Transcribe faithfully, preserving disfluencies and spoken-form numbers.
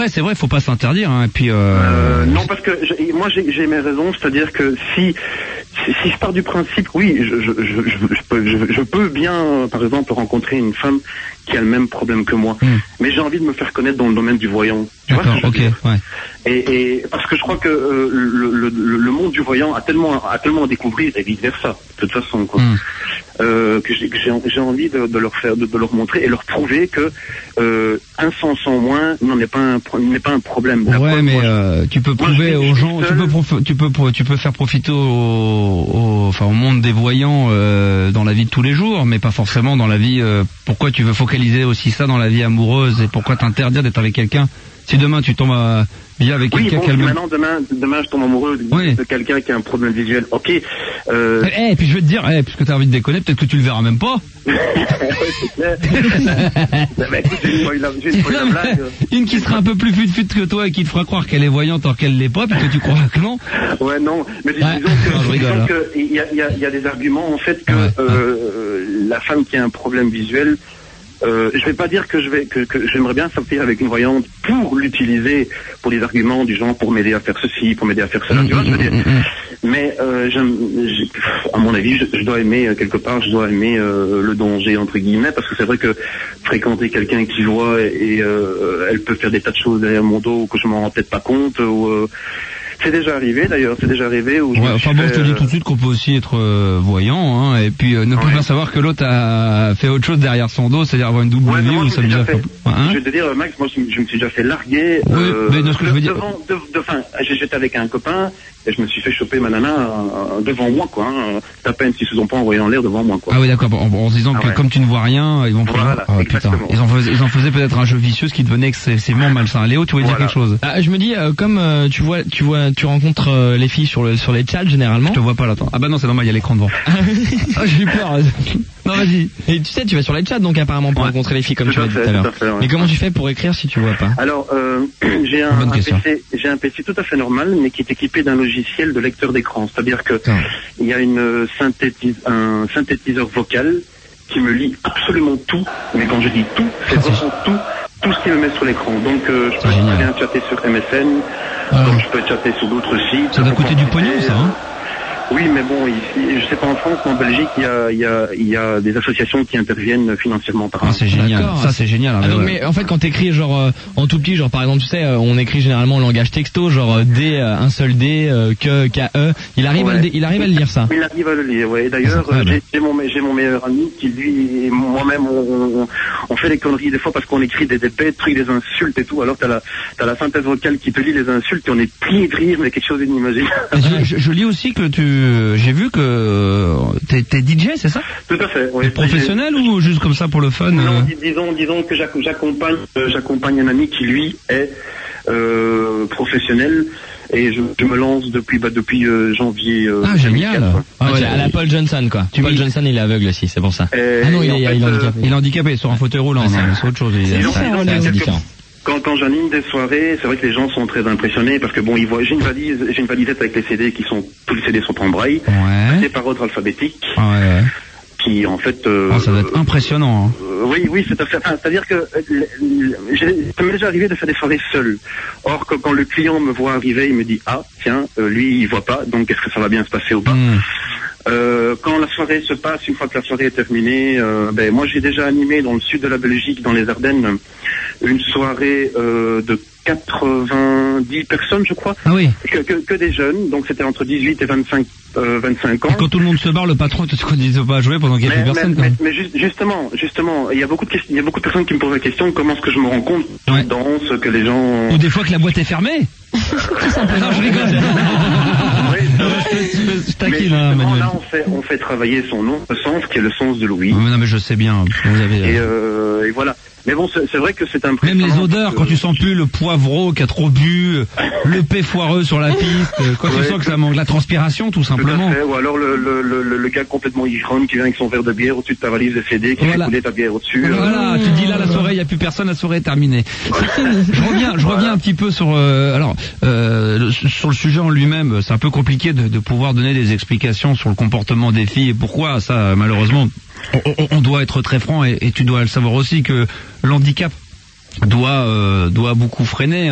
après, c'est vrai, faut pas s'interdire. Hein, et puis. Euh... Euh, non, parce que je, moi, j'ai, j'ai mes raisons, c'est-à-dire que si si, si je pars du principe, oui, je, je, je, je, je, peux, je, je peux bien, euh, par exemple, rencontrer une femme qui a le même problème que moi, mm. mais j'ai envie de me faire connaître dans le domaine du voyant. Tu D'accord, vois ce que je veux ok, dire ouais. Et, et parce que je crois que euh, le, le, le monde du voyant a tellement a tellement à découvrir et vice versa, de toute façon, quoi. Mm. Euh, que j'ai, que j'ai, j'ai envie de, de leur faire, de, de leur montrer et leur prouver que euh, un sens en moins n'en est pas un, n'est pas un problème. Ouais, preuve, mais moi, euh, tu peux prouver moi, aux gens, tu peux, prof, tu peux, tu peux faire profiter au, au, enfin, au monde des voyants euh, dans la vie de tous les jours, mais pas forcément dans la vie. Euh, pourquoi tu veux focaliser aussi ça dans la vie amoureuse et pourquoi t'interdire d'être avec quelqu'un? Si demain tu tombes à, bien avec oui, quelqu'un bon, qui a le même... maintenant, demain, demain, je tombe amoureux de, oui. de quelqu'un qui a un problème visuel. Ok. Euh... Eh, et puis je vais te dire, eh, puisque t'as envie de déconner, peut-être que tu le verras même pas. Ouais, c'est clair. bah, écoute, j'ai une, la, j'ai une, la blague. Une qui sera un peu plus fut-fut que toi et qui te fera croire qu'elle est voyante alors qu'elle l'est pas, puis que tu crois que non. Ouais, non. Mais disons ouais. que, non, disons que il y a, il y a, il y a des arguments en fait que ouais. euh, la femme qui a un problème visuel. Euh, je vais pas dire que je vais que, que j'aimerais bien sortir avec une voyante pour l'utiliser pour des arguments du genre pour m'aider à faire ceci, pour m'aider à faire cela, mmh, tu vois, je veux dire. Mais euh, j'aime, à mon avis, je, je dois aimer quelque part, je dois aimer euh, le danger entre guillemets, parce que c'est vrai que fréquenter quelqu'un qui voit et, et euh, elle peut faire des tas de choses derrière mon dos que je m'en rends peut-être pas compte. Ou, euh, c'est déjà arrivé d'ailleurs, c'est déjà arrivé où je ouais, enfin bon, fait, je te dis tout de suite qu'on peut aussi être euh, voyant, hein, et puis euh, ne pas ouais. savoir que l'autre a fait autre chose derrière son dos, c'est-à-dire avoir une double ouais, vie ou ça me déjà fait. Hein je vais te dire, Max, moi je me suis déjà fait larguer. Oui, euh, mais de ce que de, je veux dire. Devant, de, de, enfin, j'étais avec un copain et je me suis fait choper ma nana euh, devant moi, quoi. Hein, à peine s'ils se sont pas envoyés en l'air devant moi, quoi. Ah oui, d'accord. En, en se disant ah, que ouais. comme tu ne vois rien, ils vont faire. Voilà, ah, putain. Ils en faisaient, ils en faisaient peut-être un jeu vicieux, ce qui devenait excessivement malsain. Léo, tu voulais voilà. dire quelque chose? Ah, je me dis, euh, comme euh, tu vois, tu vois, tu rencontres euh, les filles sur le sur les chats généralement. Je te vois pas là. Attends. Ah bah non, c'est normal, il y a l'écran devant. Ah, j'ai eu peur. Non, vas-y. Et tu sais, tu vas sur les chats donc apparemment pour ouais. rencontrer les filles comme tout tu l'as dit tout à l'heure. Ouais. Mais comment tu fais pour écrire si tu vois pas? Alors, euh, j'ai un, un P C, j'ai un P C tout à fait normal, mais qui est équipé d'un logiciel de lecteur d'écran. C'est-à-dire que ah. il y a une synthétise, un synthétiseur vocal qui me lit absolument tout. Mais quand je dis tout, c'est vraiment tout, tout ce qui me met sur l'écran. Donc, euh, je peux très bien chatter sur M S N, ah. comme je peux chatter sur d'autres sites. Ça doit coûter du pognon, ça, hein? Oui, mais bon, ici, je sais pas en France, mais en Belgique, il y a, il y a, il y a des associations qui interviennent financièrement par ah, c'est génial. Ça, c'est génial. Ah, donc, ouais. Mais en fait, quand t'écris genre euh, en tout petit, genre par exemple, tu sais, euh, on écrit généralement en langage texto, genre euh, D, euh, un seul D, euh, que, K, E. Il arrive, ouais. à le, il arrive à le lire ça. Il arrive à le lire, ouais. D'ailleurs, ah, j'ai, j'ai mon, j'ai mon meilleur ami qui lui, et moi-même, on, on, on fait des conneries des fois parce qu'on écrit des, des bêtes trucs, des insultes et tout. Alors t'as la, t'as la synthèse vocale qui te lit les insultes et on est plié de rire, mais quelque chose d'inimaginable. je, je, je lis aussi que tu, j'ai vu que t'es, t'es D J, c'est ça? Tout à fait. Oui. T'es professionnel ou juste comme ça pour le fun? Non, dis, disons, disons que j'accompagne, euh, j'accompagne un ami qui lui est euh, professionnel et je, je me lance depuis bah, depuis euh, janvier. Euh, ah génial. Ah, ouais, à la Paul Johnson quoi. Tu Paul Johnson il est aveugle aussi, c'est pour ça. Et, ah non il est, fait, il est handicapé. Euh, il est handicapé sur un fauteuil roulant. Non, c'est autre chose. C'est, ça, c'est, c'est différent. Quand, quand j'anime des soirées, c'est vrai que les gens sont très impressionnés parce que bon, ils voient, j'ai une valise, j'ai une valisette avec les C D qui sont, tous les C D sont en braille, ouais. c'est par ordre alphabétique, ouais, ouais. qui en fait. Euh, oh, ça doit être impressionnant. Hein. Euh, oui, oui, c'est à fait. Enfin, c'est-à-dire que euh, ça m'est déjà arrivé de faire des soirées seul. Or, que, quand le client me voit arriver, il me dit ah tiens, euh, lui il voit pas, donc est-ce que ça va bien se passer ou pas? Mm. Euh, quand la soirée se passe, une fois que la soirée est terminée, euh, ben moi j'ai déjà animé dans le sud de la Belgique, dans les Ardennes, une soirée euh, de quatre-vingt-dix personnes, je crois. Ah oui. Que, que, que des jeunes, donc c'était entre dix-huit et vingt-cinq, euh, vingt-cinq ans. Et quand tout le monde se barre, le patron te dit pas à jouer pendant qu'il y a plus personne. Mais, mais, mais justement, justement, il y a beaucoup de questions, il y a beaucoup de personnes qui me posent la question comment est-ce que je me rends compte ouais. dans ce que les gens. Ou des fois que la boîte est fermée. Non, je rigole. Oui, je, je taquine, hein, Manuel. Là, on fait, on fait travailler son nom, le sens, qui est le sens de l'ouïe. Non, mais je sais bien. Vous avez. Et, euh, et voilà. Mais bon, c'est, c'est vrai que c'est impressionnant. Même les odeurs, que... quand tu sens plus le poivreau qui a trop bu, le paix foireux sur la piste, quand ouais, tu sens que ça manque la transpiration, tout simplement. Tout à fait, ou alors le, le, le, le gars complètement ivrogne qui vient avec son verre de bière au-dessus de ta valise de C D, qui voilà. fait couler ta bière au-dessus. Voilà, euh... tu dis là, la soirée, il n'y a plus personne, la soirée est terminée. je reviens, je reviens un petit peu sur, euh, alors, euh, sur le sujet en lui-même. C'est un peu compliqué de, de pouvoir donner des explications sur le comportement des filles et pourquoi ça, malheureusement. On, on doit être très franc et, et tu dois le savoir aussi que l'handicap doit euh, doit beaucoup freiner.